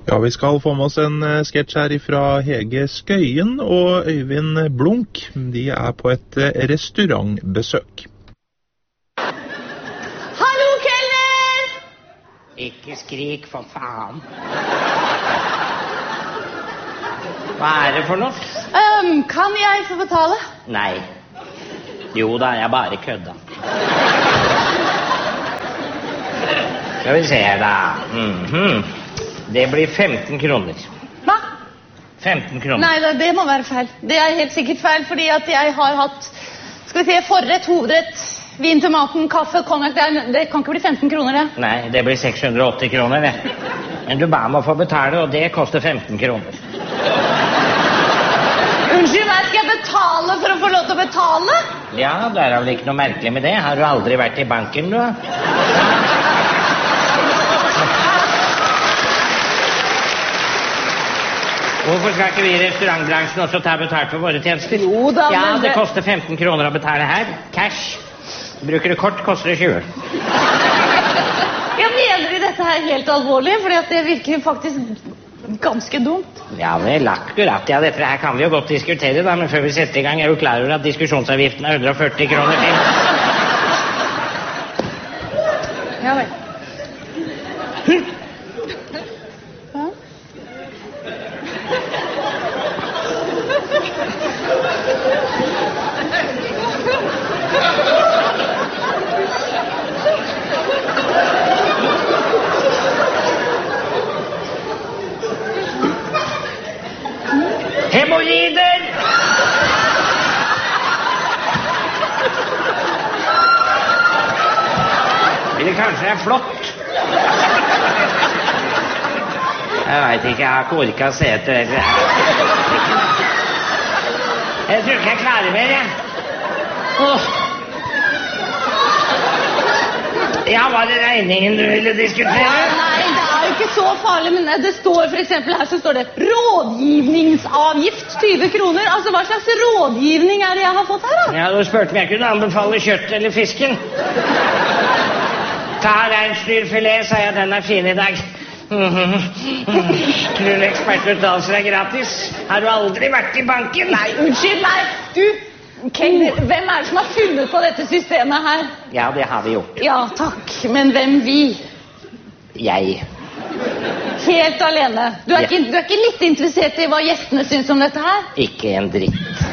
Ja, vi skal få med oss en sketsj her fra Hege Skøyen og Øyvind Blunk. De er på et restaurantbesøk. Hallo, kelner! Ikke skrik, for faen. Hva det for noe? Kan jeg få betale? Nei. Jo da, jeg bare kødda. Skal vi se her da. Det blir 15 kroner. Hva? 15 kroner. Nei, det må være feil. Det helt sikkert feil, fordi at jeg har hatt, skal vi se, forrett, hovedrett, vin til maten, kaffe, konjak. Det kan ikke bli 15 kroner, det. Nei, det blir 680 kroner, det. Men du ba meg å få betale, og det koster 15 kroner. Unnskyld meg, skal jeg betale for å få lov til å betale? Ja, det vel ikke noe merkelig med det. Har du aldri vært i banken, du? Hvorfor skal ikke vi i restaurantbransjen også ta betalt for våre tjenester? Jo da, ja, men det koster 15 kroner å betale her. Cash. Bruker du kort, koster det 20. Jeg mener I dette her helt alvorlig, fordi at det virker faktisk ganske dumt. Ja vel, akkurat. Ja, dette her kan vi jo godt diskutere da, men før vi setter I gang jo klar over at diskusjonsavgiften 140 kroner til. Ja vel. Hemorrider! Eller kanskje det flott? Jeg vet ikke, jeg har ikke orket å se etter det. Jeg tror ikke jeg klarer mer, jeg. Ja, var det regningen du ville diskutere? Nei, det jo ikke så farlig, men det står for eksempel her, så står det rådgivningsavgift 20 kroner. Altså, hva slags rådgivning det jeg har fått her, da? Ja, du spurte om jeg kunne anbefale kjøtt eller fisken. Ta reinsdyrfilet, sa jeg, den fin I dag. Krullekspertuttalelser gratis. Har du aldri vært I banken? Nei, unnskyld meg. Du, kelner, hvem det som har funnet på dette systemet her? Ja, det har vi gjort. Ja, takk. Men hvem vi? Jeg. Helt alene. Du ikke litt interessert I hva gjestene synes om dette her? Ikke en dritt.